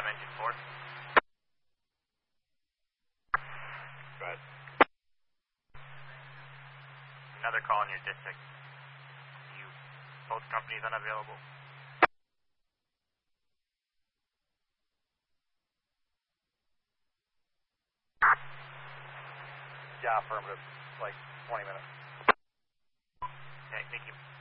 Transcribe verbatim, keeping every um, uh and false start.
five, engine four. Go ahead. Another call in your district. You, both companies unavailable. Yeah, affirmative. Like twenty minutes. Okay, thank you.